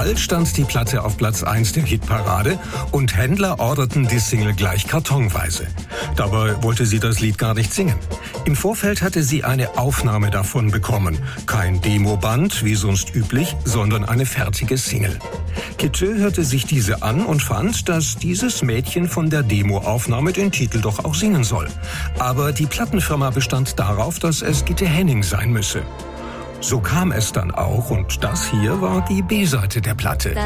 Bald stand die Platte auf Platz 1 der Hitparade und Händler orderten die Single gleich kartonweise. Dabei wollte sie das Lied gar nicht singen. Im Vorfeld hatte sie eine Aufnahme davon bekommen. Kein Demoband, wie sonst üblich, sondern eine fertige Single. Kitö hörte sich diese an und fand, dass dieses Mädchen von der Demoaufnahme den Titel doch auch singen soll. Aber die Plattenfirma bestand darauf, dass es Gitte Henning sein müsse. So kam es dann auch und das hier war die B-Seite der Platte.